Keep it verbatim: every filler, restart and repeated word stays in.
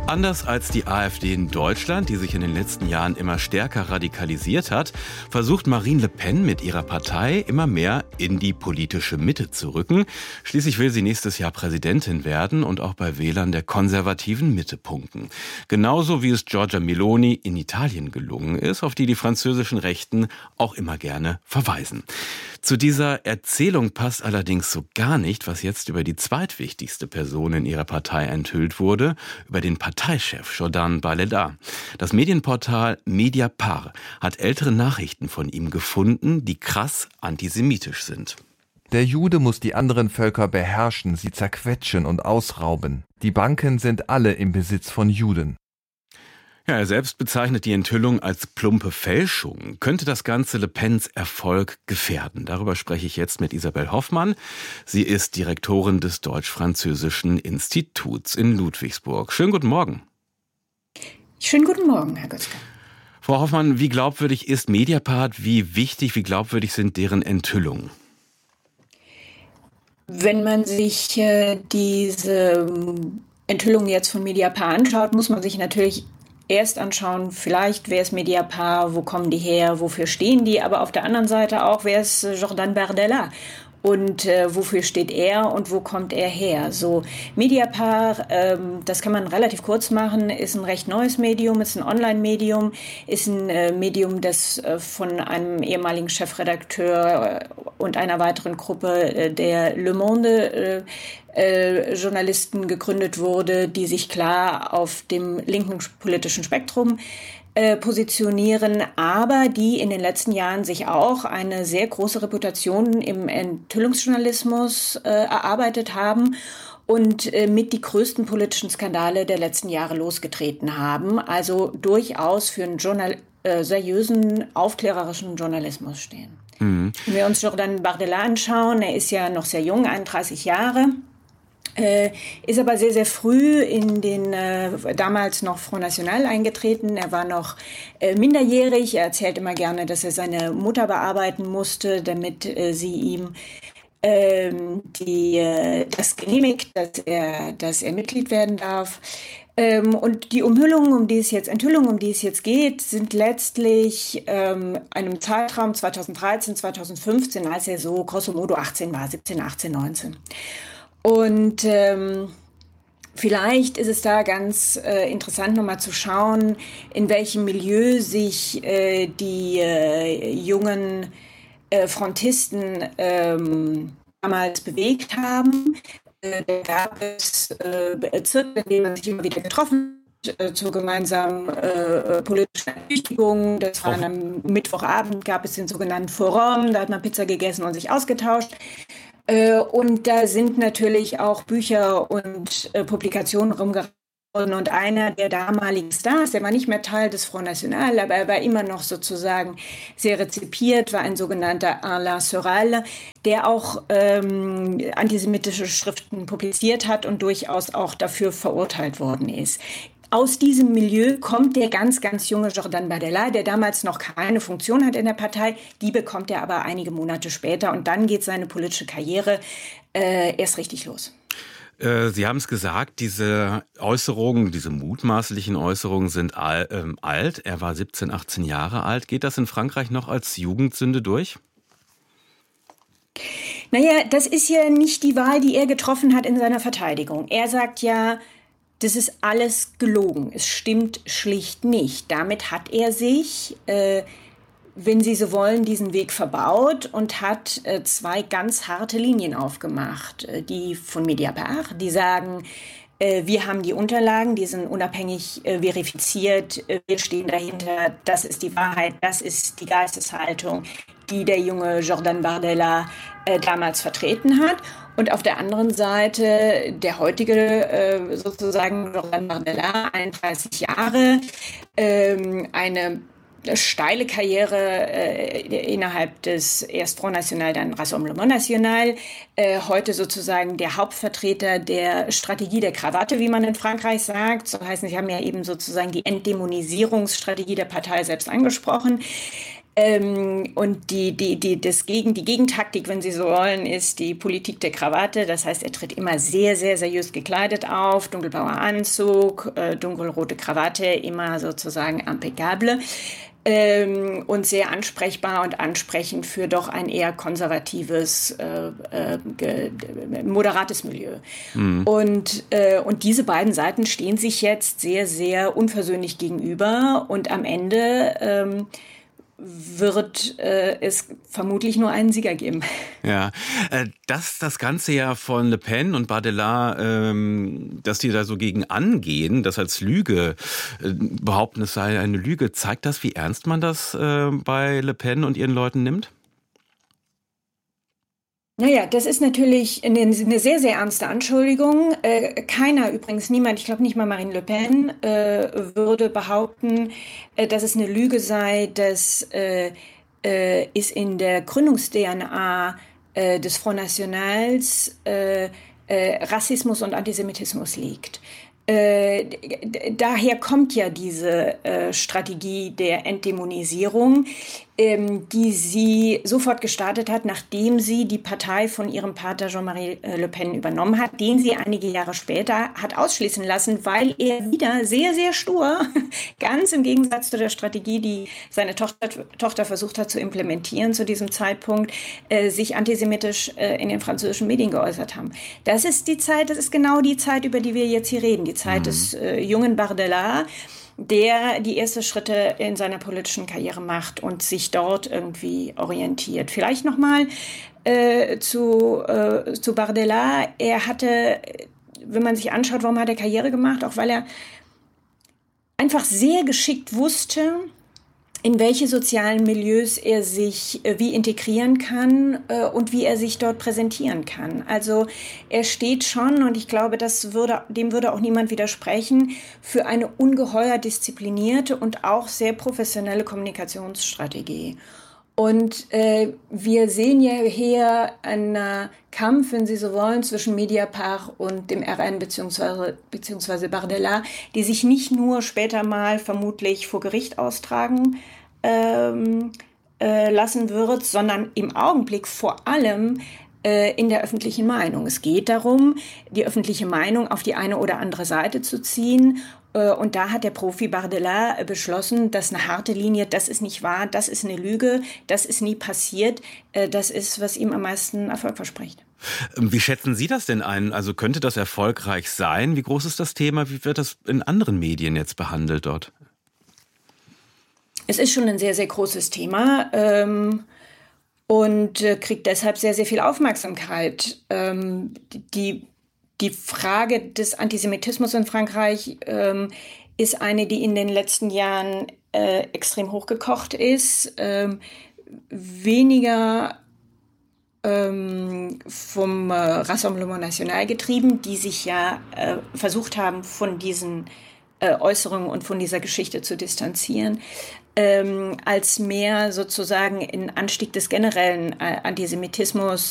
Anders als die AfD in Deutschland, die sich in den letzten Jahren immer stärker radikalisiert hat, versucht Marine Le Pen mit ihrer Partei immer mehr in die politische Mitte zu rücken. Schließlich will sie nächstes Jahr Präsidentin werden und auch bei Wählern der konservativen Mitte punkten. Genauso wie es Giorgia Meloni in Italien gelungen ist, auf die die französischen Rechten auch immer gerne verweisen. Zu dieser Erzählung passt allerdings so gar nicht, was jetzt über die zweitwichtigste Person in ihrer Partei enthüllt wurde, über den Parteichef Jordan Bardella. Das Medienportal Mediapart hat ältere Nachrichten von ihm gefunden, die krass antisemitisch sind. Der Jude muss die anderen Völker beherrschen, sie zerquetschen und ausrauben. Die Banken sind alle im Besitz von Juden. Ja, er selbst bezeichnet die Enthüllung als plumpe Fälschung. Könnte das Ganze Le Pens Erfolg gefährden? Darüber spreche ich jetzt mit Isabel Hoffmann. Sie ist Direktorin des Deutsch-Französischen Instituts in Ludwigsburg. Schönen guten Morgen. Schönen guten Morgen, Herr Götzke. Frau Hoffmann, wie glaubwürdig ist Mediapart? Wie wichtig, wie glaubwürdig sind deren Enthüllungen? Wenn man sich äh, diese Enthüllung jetzt von Mediapart anschaut, muss man sich natürlich erst anschauen, vielleicht, wer ist Mediapart, wo kommen die her, wofür stehen die, aber auf der anderen Seite auch, wer ist Jordan Bardella und äh, wofür steht er und wo kommt er her. So, Mediapart, ähm, das kann man relativ kurz machen, ist ein recht neues Medium, ist ein Online-Medium, ist ein äh, Medium, das äh, von einem ehemaligen Chefredakteur äh, und einer weiteren Gruppe äh, der Le Monde äh, Äh, Journalisten gegründet wurde, die sich klar auf dem linken politischen Spektrum äh, positionieren, aber die in den letzten Jahren sich auch eine sehr große Reputation im Enthüllungsjournalismus äh, erarbeitet haben und äh, mit die größten politischen Skandale der letzten Jahre losgetreten haben, also durchaus für einen Journal- äh, seriösen, aufklärerischen Journalismus stehen. Mhm. Wenn wir uns Jordan Bardella anschauen, er ist ja noch sehr jung, einunddreißig Jahre, Äh, ist aber sehr, sehr früh in den äh, damals noch Front National eingetreten. Er war noch äh, minderjährig. Er erzählt immer gerne, dass er seine Mutter bearbeiten musste, damit äh, sie ihm äh, die, äh, das genehmigt, dass er, dass er Mitglied werden darf. Ähm, und die Umhüllungen, um die es jetzt, Enthüllungen, um die es jetzt geht, sind letztlich ähm, einem Zeitraum zweitausenddreizehn, zweitausendfünfzehn, als er so grosso modo achtzehn war, siebzehn, achtzehn, neunzehn. Und ähm, vielleicht ist es da ganz äh, interessant, nochmal zu schauen, in welchem Milieu sich äh, die äh, jungen äh, Frontisten ähm, damals bewegt haben. Äh, da gab es äh, Bezirke, in denen man sich immer wieder getroffen hat, äh, zur gemeinsamen äh, politischen Ertüchtigung. Das war am Mittwochabend, gab es den sogenannten Forum, da hat man Pizza gegessen und sich ausgetauscht. Und da sind natürlich auch Bücher und äh, Publikationen rumgerannt. Und einer der damaligen Stars, der war nicht mehr Teil des Front National, aber er war immer noch sozusagen sehr rezipiert, war ein sogenannter Alain Soral, der auch ähm, antisemitische Schriften publiziert hat und durchaus auch dafür verurteilt worden ist. Aus diesem Milieu kommt der ganz, ganz junge Jordan Bardella, der damals noch keine Funktion hat in der Partei. Die bekommt er aber einige Monate später und dann geht seine politische Karriere äh, erst richtig los. Äh, Sie haben es gesagt, diese Äußerungen, diese mutmaßlichen Äußerungen sind al- ähm, alt. Er war siebzehn, achtzehn Jahre alt. Geht das in Frankreich noch als Jugendsünde durch? Naja, das ist ja nicht die Wahl, die er getroffen hat in seiner Verteidigung. Er sagt ja, das ist alles gelogen. Es stimmt schlicht nicht. Damit hat er sich, äh, wenn Sie so wollen, diesen Weg verbaut und hat äh, zwei ganz harte Linien aufgemacht. Äh, die von Mediapart, die sagen, äh, wir haben die Unterlagen, die sind unabhängig äh, verifiziert, äh, wir stehen dahinter, das ist die Wahrheit, das ist die Geisteshaltung, die der junge Jordan Bardella äh, damals vertreten hat. Und auf der anderen Seite der heutige äh, sozusagen Jordan Bardella, einunddreißig Jahre, ähm, eine steile Karriere äh, innerhalb des erst Front National, dann Rassemblement National, äh, heute sozusagen der Hauptvertreter der Strategie der Krawatte, wie man in Frankreich sagt. So heißen, Sie haben ja eben sozusagen die Entdämonisierungsstrategie der Partei selbst angesprochen. Ähm, und die, die, die, das Gegen, die Gegentaktik, wenn Sie so wollen, ist die Politik der Krawatte. Das heißt, er tritt immer sehr, sehr seriös gekleidet auf, dunkelblauer Anzug, äh, dunkelrote Krawatte, immer sozusagen impeccable. Ähm, und sehr ansprechbar und ansprechend für doch ein eher konservatives, äh, äh, ge, moderates Milieu. Mhm. Und, äh, und diese beiden Seiten stehen sich jetzt sehr, sehr unversöhnlich gegenüber. Und am Ende ähm, wird äh, es vermutlich nur einen Sieger geben. Ja, äh, dass das Ganze ja von Le Pen und Bardella, ähm, dass die da so gegen angehen, das als Lüge äh, behaupten, es sei eine Lüge, zeigt das, wie ernst man das äh, bei Le Pen und ihren Leuten nimmt? Naja, das ist natürlich eine, eine sehr, sehr ernste Anschuldigung. Äh, keiner, übrigens niemand, ich glaube nicht mal Marine Le Pen, äh, würde behaupten, äh, dass es eine Lüge sei, dass äh, äh, es in der Gründungs-D N A äh, des Front Nationals äh, äh, Rassismus und Antisemitismus liegt. Äh, daher kommt ja diese äh, Strategie der Entdämonisierung, ähm, die sie sofort gestartet hat, nachdem sie die Partei von ihrem Pater Jean-Marie Le Pen übernommen hat, den sie einige Jahre später hat ausschließen lassen, weil er wieder sehr, sehr stur, ganz im Gegensatz zu der Strategie, die seine Tochter, Tochter versucht hat zu implementieren zu diesem Zeitpunkt, äh, sich antisemitisch äh, in den französischen Medien geäußert haben. Das ist die Zeit, das ist genau die Zeit, über die wir jetzt hier reden, die Zeit mhm. des äh, jungen Bardella, der die ersten Schritte in seiner politischen Karriere macht und sich dort irgendwie orientiert. Vielleicht nochmal äh, zu, äh, zu Bardella. Er hatte, wenn man sich anschaut, warum hat er Karriere gemacht, auch weil er einfach sehr geschickt wusste, in welche sozialen Milieus er sich äh, wie integrieren kann äh, und wie er sich dort präsentieren kann. Also er steht schon, und ich glaube, das würde, dem würde auch niemand widersprechen, für eine ungeheuer disziplinierte und auch sehr professionelle Kommunikationsstrategie. Und äh, wir sehen ja hier einen Kampf, wenn Sie so wollen, zwischen Mediapart und dem R N beziehungsweise, beziehungsweise Bardella, die sich nicht nur später mal vermutlich vor Gericht austragen ähm, äh, lassen wird, sondern im Augenblick vor allem äh, in der öffentlichen Meinung. Es geht darum, die öffentliche Meinung auf die eine oder andere Seite zu ziehen. Und da hat der Profi Bardella beschlossen, dass eine harte Linie, das ist nicht wahr, das ist eine Lüge, das ist nie passiert, das ist, was ihm am meisten Erfolg verspricht. Wie schätzen Sie das denn ein? Also könnte das erfolgreich sein? Wie groß ist das Thema? Wie wird das in anderen Medien jetzt behandelt dort? Es ist schon ein sehr, sehr großes Thema ähm, und äh, kriegt deshalb sehr, sehr viel Aufmerksamkeit. Ähm, die Die Frage des Antisemitismus in Frankreich ähm, ist eine, die in den letzten Jahren äh, extrem hochgekocht ist. Ähm, weniger ähm, vom äh, Rassemblement National getrieben, die sich ja äh, versucht haben, von diesen äh, Äußerungen und von dieser Geschichte zu distanzieren, ähm, als mehr sozusagen in Anstieg des generellen äh, Antisemitismus